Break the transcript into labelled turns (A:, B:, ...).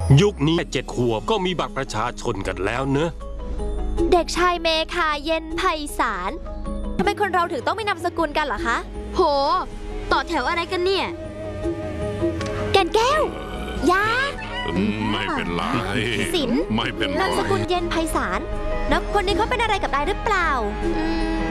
A: ยุคนี้7 ขวบก็มีบัตรประชาชนกันแล้วเนอะ
B: เด็กชายเมคาเย็นไพศาลทำไมคนเราถึงต้องไม่นามสกุลกันเหรอคะโหต่อแถวอะไรกันเนี่ยแก่นแก้วยา
C: ไม่เป็นไร
B: ศิลป์
C: ไม่เป็นไร
B: นามสกุลเย็นไพศาลแล้วคนนี้เขาเป็นอะไรกับนายหรือเปล่า